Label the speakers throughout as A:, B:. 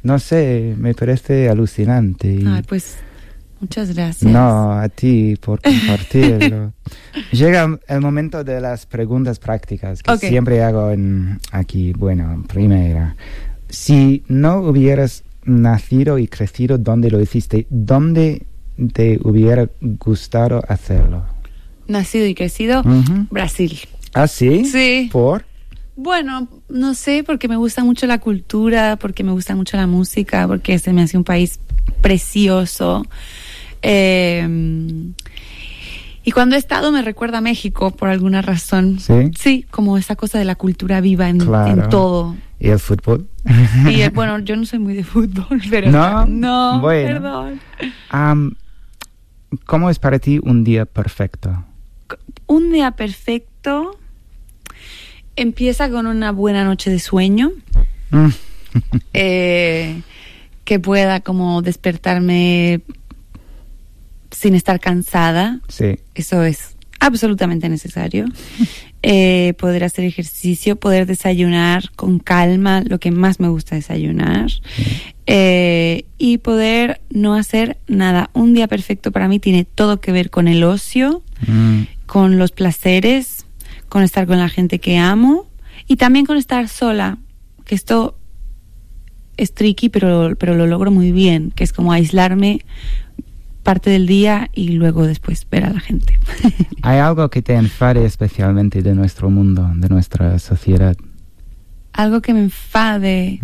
A: No sé, me parece alucinante.
B: Ay, pues muchas gracias.
A: No, a ti por compartirlo. Llega el momento de las preguntas prácticas que siempre hago aquí. Bueno, primera, si no hubieras nacido y crecido donde lo hiciste, ¿dónde te hubiera gustado hacerlo?
B: Nacido y crecido, Brasil.
A: ¿Ah, sí?
B: Sí.
A: ¿Por?
B: Bueno, no sé, porque me gusta mucho la cultura, porque me gusta mucho la música, porque se me hace un país precioso. Y cuando he estado me recuerda a México por alguna razón.
A: ¿Sí?
B: Sí, como esa cosa de la cultura viva en todo.
A: ¿Y el fútbol?
B: Y bueno, yo no soy muy de fútbol, pero...
A: No, bueno.
B: Perdón.
A: ¿Cómo es para ti un día perfecto?
B: Un día perfecto empieza con una buena noche de sueño. Que pueda como despertarme sin estar cansada.
A: Sí.
B: Eso es absolutamente necesario. Poder hacer ejercicio, poder desayunar con calma, lo que más me gusta desayunar. Y poder no hacer nada. Un día perfecto para mí tiene todo que ver con el ocio, con los placeres, con estar con la gente que amo y también con estar sola, que esto es tricky, pero lo logro muy bien, que es como aislarme parte del día y luego después ver a la gente.
A: ¿Hay algo que te enfade especialmente de nuestro mundo, de nuestra sociedad?
B: Algo que me enfade.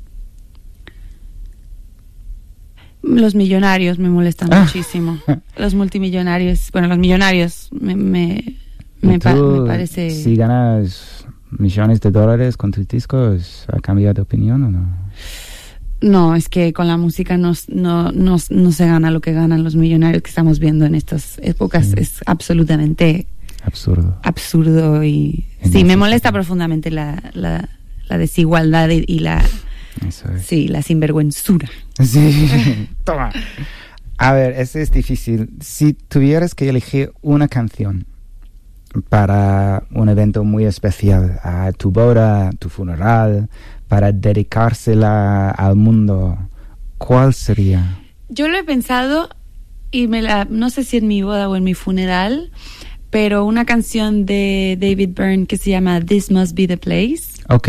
B: Los millonarios me molestan muchísimo. Los multimillonarios, bueno, los millonarios me parece...
A: Si ganas millones de dólares con tus discos, ¿ha cambiado de opinión o no?
B: No, es que con la música no se gana lo que ganan los millonarios que estamos viendo en estas épocas. Sí. Es absolutamente absurdo y sí, me molesta profundamente la desigualdad y la...
A: Eso es.
B: Sí, la sinvergüenzura.
A: Sí, toma. A ver, eso es difícil. Si tuvieras que elegir una canción para un evento muy especial, a tu boda, tu funeral, para dedicársela al mundo, ¿cuál sería?
B: Yo lo he pensado y no sé si en mi boda o en mi funeral, pero una canción de David Byrne que se llama This Must Be the Place.
A: Ok.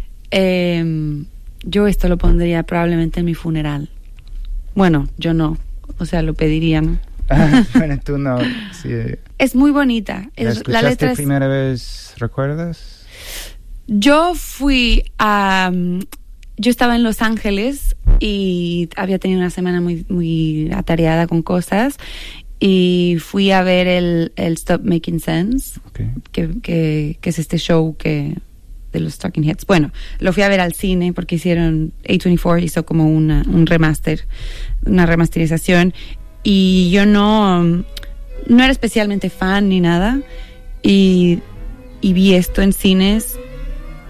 B: Yo esto lo pondría probablemente en mi funeral. Bueno, yo no. O sea, lo pedirían.
A: Bueno, tú no. Sí.
B: Es muy bonita.
A: ¿La escuchaste primera vez, recuerdas?
B: Yo estaba en Los Ángeles y había tenido una semana muy, muy atareada con cosas y fui a ver el Stop Making Sense, que es este show de los Talking Heads. Bueno, lo fui a ver al cine porque A24 hizo como una remasterización y yo no era especialmente fan ni nada y vi esto en cines